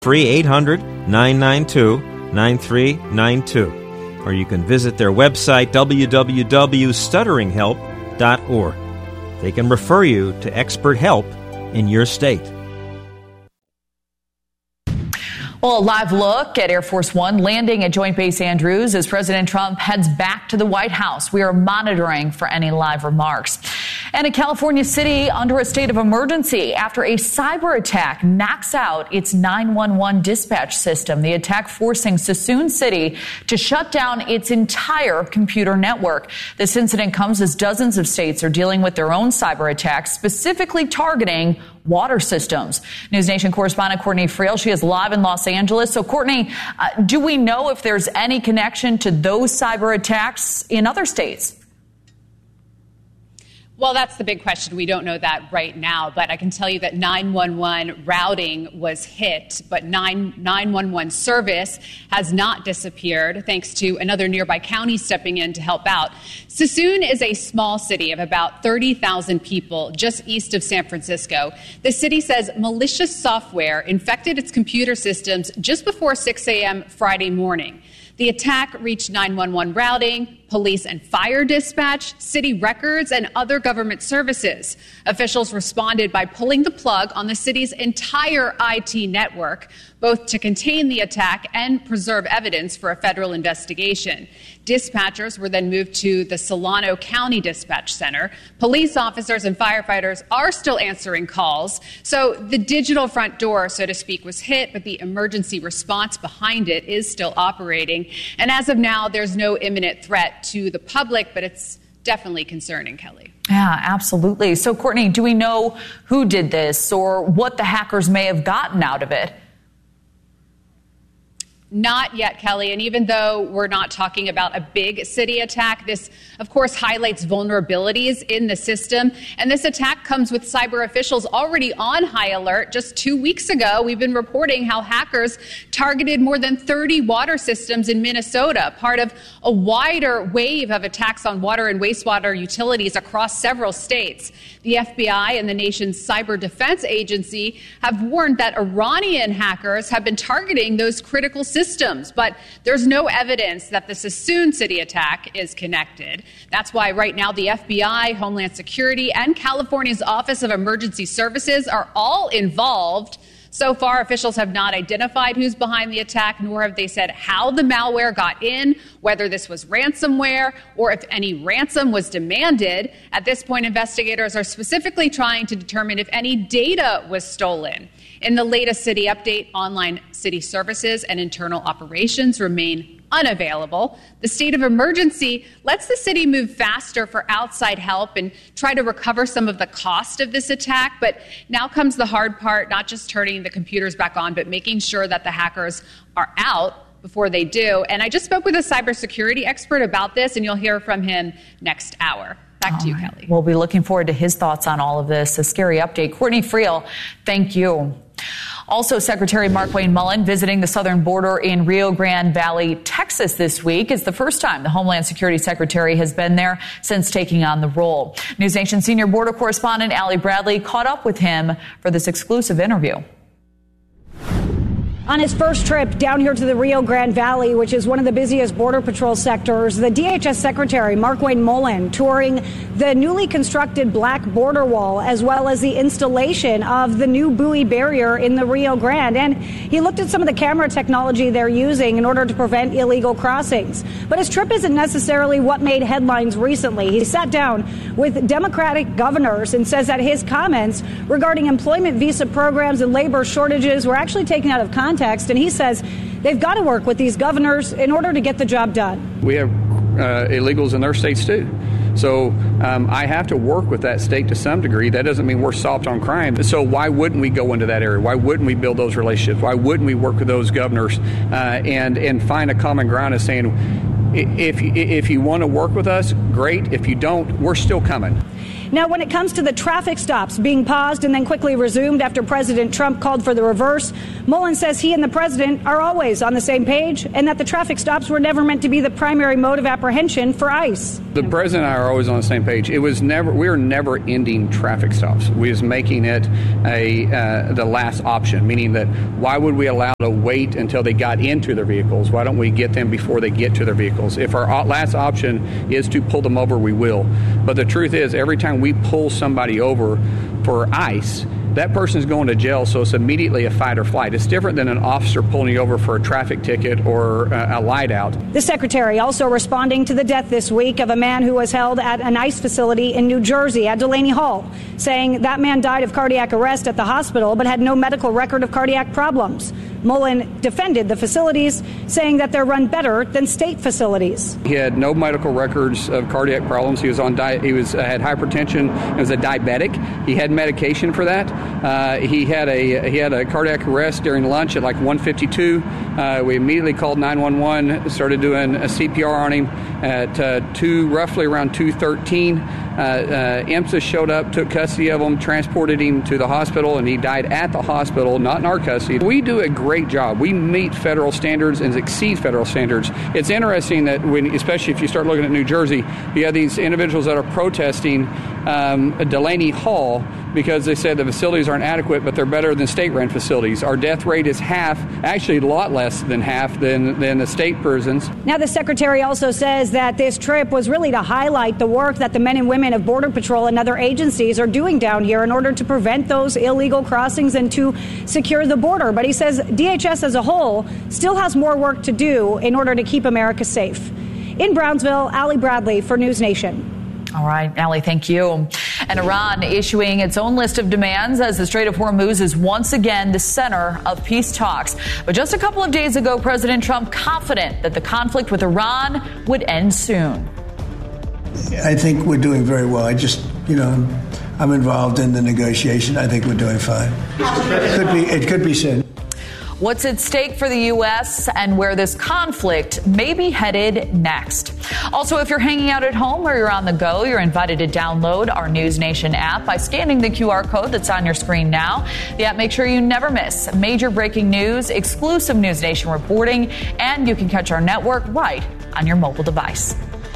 toll-free 800-992-9392. Or you can visit their website, www.stutteringhelp.org. They can refer you to expert help in your state. Well, a live look at Air Force One landing at Joint Base Andrews as President Trump heads back to the White House. We are monitoring for any live remarks. And a California city under a state of emergency after a cyber attack knocks out its 911 dispatch system. The attack forcing Suisun City to shut down its entire computer network. This incident comes as dozens of states are dealing with their own cyber attacks, specifically targeting water systems. News Nation correspondent Courtney Friel, she is live in Los Angeles. So, Courtney, do we know if there's any connection to those cyber attacks in other states? Well, that's the big question. We don't know that right now, but I can tell you that 911 routing was hit, but 911 service has not disappeared, thanks to another nearby county stepping in to help out. Suisun is a small city of about 30,000 people just east of San Francisco. The city says malicious software infected its computer systems just before 6 a.m. Friday morning. The attack reached 911 routing, police and fire dispatch, city records, and other government services. Officials responded by pulling the plug on the city's entire IT network, both to contain the attack and preserve evidence for a federal investigation. Dispatchers were then moved to the Solano County Dispatch Center. Police officers and firefighters are still answering calls. So the digital front door, so to speak, was hit, but the emergency response behind it is still operating. And as of now, there's no imminent threat to the public, but it's definitely concerning, Kelly. Yeah, absolutely. So, Courtney, do we know who did this or what the hackers may have gotten out of it? Not yet, Kelly. And even though we're not talking about a big city attack, this, of course, highlights vulnerabilities in the system. And this attack comes with cyber officials already on high alert. Just 2 weeks ago, we've been reporting how hackers targeted more than 30 water systems in Minnesota, part of a wider wave of attacks on water and wastewater utilities across several states. The FBI and the nation's cyber defense agency have warned that Iranian hackers have been targeting those critical systems, but there's no evidence that the Suisun City attack is connected. That's why right now the FBI, Homeland Security, and California's Office of Emergency Services are all involved. So far, officials have not identified who's behind the attack, nor have they said how the malware got in, whether this was ransomware, or if any ransom was demanded. At this point, investigators are specifically trying to determine if any data was stolen. In the latest city update, online city services and internal operations remain unavailable. The state of emergency lets the city move faster for outside help and try to recover some of the cost of this attack. But now comes the hard part, not just turning the computers back on, but making sure that the hackers are out before they do. And I just spoke with a cybersecurity expert about this, and you'll hear from him next hour. Back to you, Kelly. We'll be looking forward to his thoughts on all of this. A scary update. Courtney Friel, thank you. Also, Secretary Markwayne Mullin visiting the southern border in Rio Grande Valley, Texas this week. It's the first time the Homeland Security Secretary has been there since taking on the role. News Nation senior border correspondent Allie Bradley caught up with him for this exclusive interview. On his first trip down here to the Rio Grande Valley, which is one of the busiest Border Patrol sectors, the DHS Secretary Markwayne Mullin touring the newly constructed black border wall, as well as the installation of the new buoy barrier in the Rio Grande. And he looked at some of the camera technology they're using in order to prevent illegal crossings. But his trip isn't necessarily what made headlines recently. He sat down with Democratic governors and says that his comments regarding employment visa programs and labor shortages were actually taken out of context. And he says they've got to work with these governors in order to get the job done. We have illegals in their states, too. So I have to work with that state to some degree. That doesn't mean we're soft on crime. So why wouldn't we go into that area? Why wouldn't we build those relationships? Why wouldn't we work with those governors and find a common ground of saying, if you want to work with us, great. If you don't, we're still coming. Now, when it comes to the traffic stops being paused and then quickly resumed after President Trump called for the reverse, Mullin says he and the president are always on the same page and that the traffic stops were never meant to be the primary mode of apprehension for ICE. The president and I are always on the same page. We were never ending traffic stops. We was making it the last option, meaning that why would we allow to wait until they got into their vehicles? Why don't we get them before they get to their vehicles? If our last option is to pull them over, we will. But the truth is, every time we pull somebody over for ICE, that person's going to jail, so it's immediately a fight or flight. It's different than an officer pulling you over for a traffic ticket or a light out. The secretary also responding to the death this week of a man who was held at an ICE facility in New Jersey at Delaney Hall, saying that man died of cardiac arrest at the hospital but had no medical record of cardiac problems. Mullen defended the facilities, saying that they're run better than state facilities. He had no medical records of cardiac problems. He was on had hypertension. He was a diabetic. He had medication for that. He had a cardiac arrest during lunch at like 1:52. We immediately called 911, started doing a CPR on him at roughly around 2:13. EMSA showed up, took custody of him, transported him to the hospital, and he died at the hospital, not in our custody. We do a great job. We meet federal standards and exceed federal standards. It's interesting that especially if you start looking at New Jersey, you have these individuals that are protesting Delaney Hall because they said the facilities aren't adequate, but they're better than state-run facilities. Our death rate is half, actually a lot less than half than the state prisons. Now, the secretary also says that this trip was really to highlight the work that the men and women of Border Patrol and other agencies are doing down here in order to prevent those illegal crossings and to secure the border. But he says DHS as a whole still has more work to do in order to keep America safe. In Brownsville, Allie Bradley for News Nation. All right, Allie, thank you. And Iran issuing its own list of demands as the Strait of Hormuz is once again the center of peace talks. But just a couple of days ago, President Trump confident that the conflict with Iran would end soon. I think we're doing very well. I'm involved in the negotiation. I think we're doing fine. It could be soon. What's at stake for the U.S. and where this conflict may be headed next. Also, if you're hanging out at home or you're on the go, you're invited to download our News Nation app by scanning the QR code that's on your screen now. The app makes sure you never miss major breaking news, exclusive News Nation reporting, and you can catch our network right on your mobile device.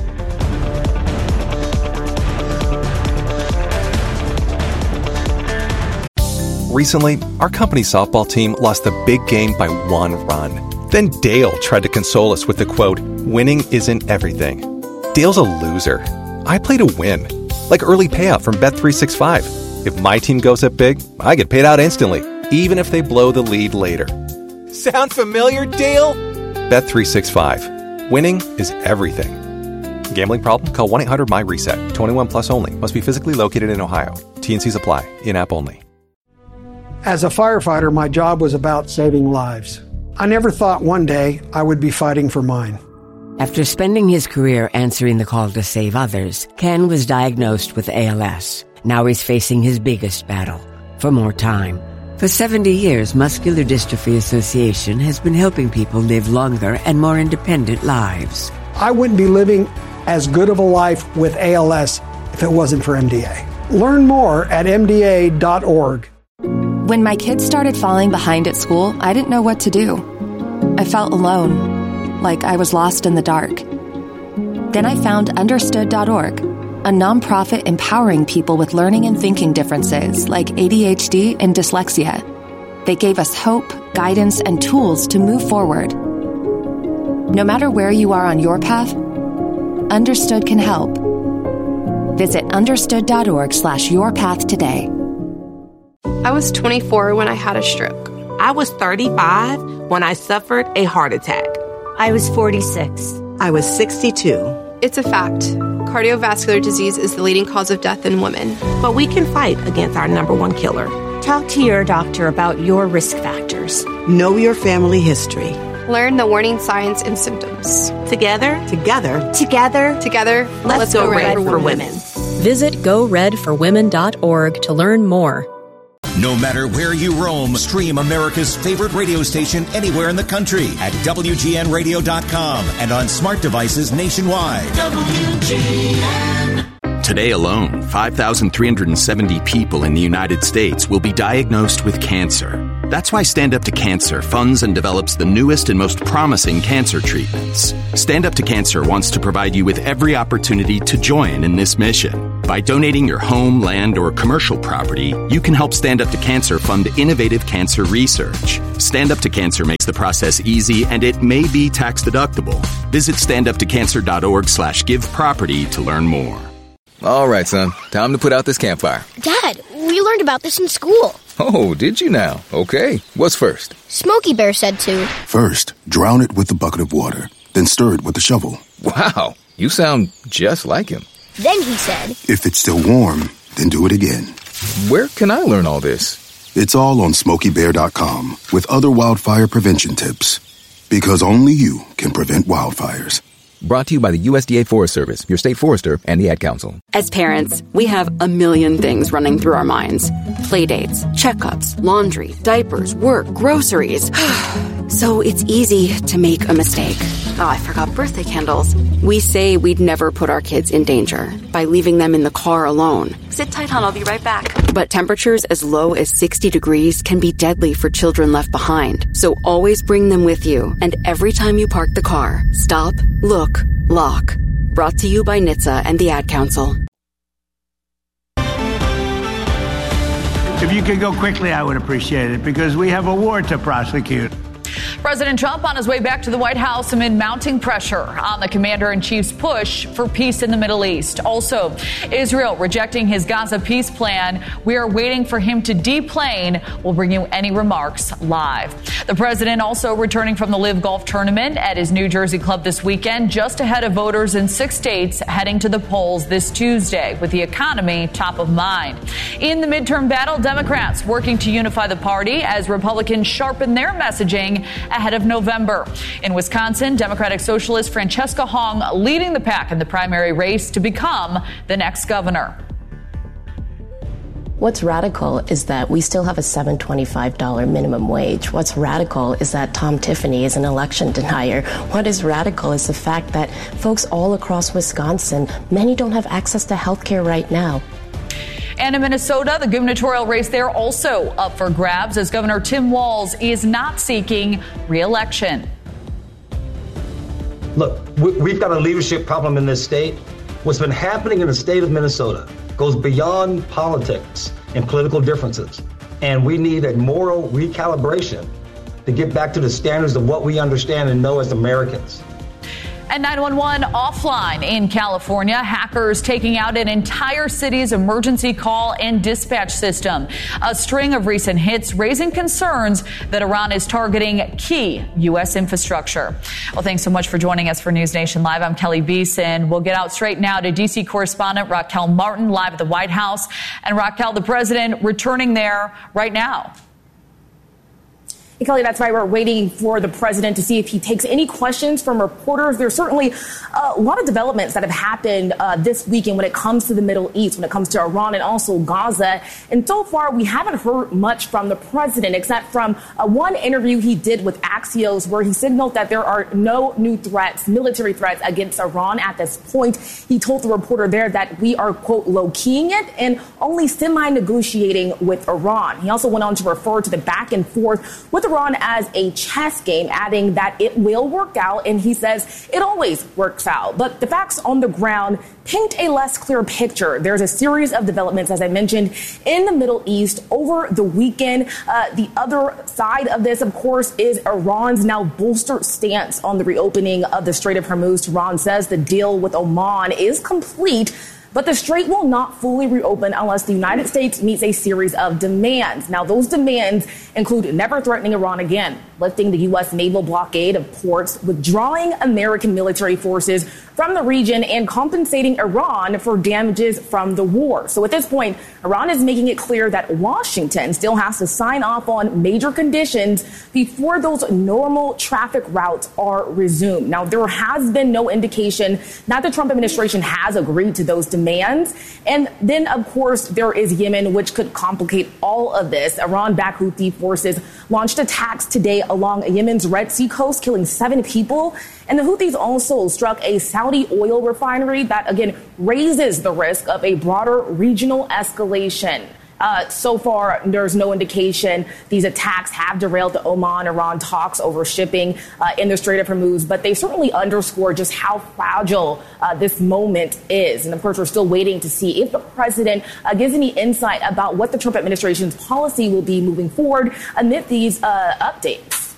Recently, our company's softball team lost the big game by 1 run. Then Dale tried to console us with the quote, "Winning isn't everything." Dale's a loser. I play to win. Like early payout from Bet365. If my team goes up big, I get paid out instantly, even if they blow the lead later. Sound familiar, Dale? Bet365. Winning is everything. Gambling problem? Call 1-800-MY-RESET. 21 plus only. Must be physically located in Ohio. T&Cs apply. In-app only. As a firefighter, my job was about saving lives. I never thought one day I would be fighting for mine. After spending his career answering the call to save others, Ken was diagnosed with ALS. Now he's facing his biggest battle, for more time. For 70 years, Muscular Dystrophy Association has been helping people live longer and more independent lives. I wouldn't be living as good of a life with ALS if it wasn't for MDA. Learn more at MDA.org. When my kids started falling behind at school, I didn't know what to do. I felt alone, like I was lost in the dark. Then I found Understood.org, a nonprofit empowering people with learning and thinking differences like ADHD and dyslexia. They gave us hope, guidance, and tools to move forward. No matter where you are on your path, Understood can help. Visit Understood.org/yourpath today. I was 24 when I had a stroke. I was 35 when I suffered a heart attack. I was 46. I was 62. It's a fact. Cardiovascular disease is the leading cause of death in women. But we can fight against our number one killer. Talk to your doctor about your risk factors. Know your family history. Learn the warning signs and symptoms. Together, let's go red for women. Visit GoRedForWomen.org to learn more. No matter where you roam, stream America's favorite radio station anywhere in the country at WGNradio.com and on smart devices nationwide. WGN. Today alone, 5,370 people in the United States will be diagnosed with cancer. That's why Stand Up to Cancer funds and develops the newest and most promising cancer treatments. Stand Up to Cancer wants to provide you with every opportunity to join in this mission. By donating your home, land, or commercial property, you can help Stand Up to Cancer fund innovative cancer research. Stand Up to Cancer makes the process easy, and it may be tax deductible. Visit standuptocancer.org/giveproperty to learn more. All right, son. Time to put out this campfire. Dad, we learned about this in school. Oh, did you now? Okay. What's first? Smokey Bear said to. First, drown it with a bucket of water. Then stir it with a shovel. Wow. You sound just like him. Then he said. If it's still warm, then do it again. Where can I learn all this? It's all on SmokeyBear.com with other wildfire prevention tips. Because only you can prevent wildfires. Brought to you by the USDA Forest Service, your state forester, and the Ad Council. As parents, we have a million things running through our minds. Playdates, checkups, laundry, diapers, work, groceries. So it's easy to make a mistake. Oh, I forgot birthday candles. We say we'd never put our kids in danger by leaving them in the car alone. Sit tight, hon, I'll be right back. But temperatures as low as 60 degrees can be deadly for children left behind. So always bring them with you. And every time you park the car, stop, look, lock. Brought to you by NHTSA and the Ad Council. If you could go quickly, I would appreciate it, because we have a war to prosecute. President Trump on his way back to the White House amid mounting pressure on the commander-in-chief's push for peace in the Middle East. Also, Israel rejecting his Gaza peace plan. We are waiting for him to deplane. We'll bring you any remarks live. The president also returning from the LIV Golf Tournament at his New Jersey club this weekend, just ahead of voters in 6 states heading to the polls this Tuesday, with the economy top of mind. In the midterm battle, Democrats working to unify the party as Republicans sharpen their messaging ahead of November. In Wisconsin, Democratic Socialist Francesca Hong leading the pack in the primary race to become the next governor. What's radical is that we still have a $7.25 minimum wage. What's radical is that Tom Tiffany is an election denier. What is radical is the fact that folks all across Wisconsin, many don't have access to health care right now. And in Minnesota, the gubernatorial race there also up for grabs as Governor Tim Walz is not seeking re-election. Look, we've got a leadership problem in this state. What's been happening in the state of Minnesota goes beyond politics and political differences. And we need a moral recalibration to get back to the standards of what we understand and know as Americans. And 911 offline in California, hackers taking out an entire city's emergency call and dispatch system. A string of recent hits raising concerns that Iran is targeting key U.S. infrastructure. Well, thanks so much for joining us for News Nation Live. I'm Kelly Beeson. We'll get out straight now to D.C. correspondent Raquel Martin live at the White House. And Raquel, the president returning there right now. Kelly, that's right. We're waiting for the president to see if he takes any questions from reporters. There's certainly a lot of developments that have happened this weekend when it comes to the Middle East, when it comes to Iran and also Gaza. And so far, we haven't heard much from the president, except from one interview he did with Axios, where he signaled that there are no new threats, military threats against Iran at this point. He told the reporter there that we are, quote, low-keying it and only semi-negotiating with Iran. He also went on to refer to the back and forth with Iran as a chess game, adding that it will work out. And he says it always works out. But the facts on the ground paint a less clear picture. There's a series of developments, as I mentioned, in the Middle East over the weekend. The other side of this, of course, is Iran's now bolstered stance on the reopening of the Strait of Hormuz. Tehran says the deal with Oman is complete, but the strait will not fully reopen unless the United States meets a series of demands. Now, those demands include never threatening Iran again, lifting the U.S. naval blockade of ports, withdrawing American military forces from the region, and compensating Iran for damages from the war. So at this point, Iran is making it clear that Washington still has to sign off on major conditions before those normal traffic routes are resumed. Now, there has been no indication that the Trump administration has agreed to those demands. And then, of course, there is Yemen, which could complicate all of this. Iran-backed Houthi forces launched attacks today along Yemen's Red Sea coast, killing 7 people. And the Houthis also struck a Saudi oil refinery that, again, raises the risk of a broader regional escalation. So far, there's no indication these attacks have derailed the Oman-Iran talks over shipping in the Strait of Hormuz, but they certainly underscore just how fragile this moment is. And of course, we're still waiting to see if the president gives any insight about what the Trump administration's policy will be moving forward amid these updates.